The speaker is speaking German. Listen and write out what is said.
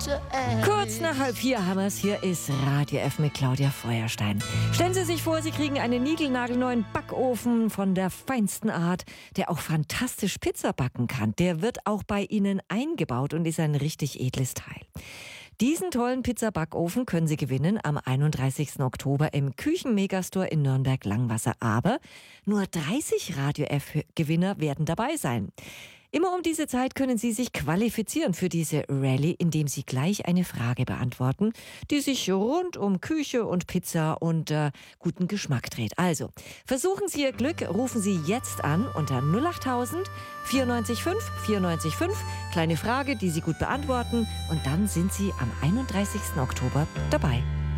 Kurz nach 3:30 haben wir es. Hier ist Radio F mit Claudia Feuerstein. Stellen Sie sich vor, Sie kriegen einen niegelnagelneuen Backofen von der feinsten Art, der auch fantastisch Pizza backen kann. Der wird auch bei Ihnen eingebaut und ist ein richtig edles Teil. Diesen tollen Pizzabackofen können Sie gewinnen am 31. Oktober im Küchen-Megastore in Nürnberg-Langwasser. Aber nur 30 Radio F-Gewinner werden dabei sein. Immer um diese Zeit können Sie sich qualifizieren für diese Rallye, indem Sie gleich eine Frage beantworten, die sich rund um Küche und Pizza und guten Geschmack dreht. Also, versuchen Sie Ihr Glück, rufen Sie jetzt an unter 08000 94 5 94 5. Kleine Frage, die Sie gut beantworten und dann sind Sie am 31. Oktober dabei.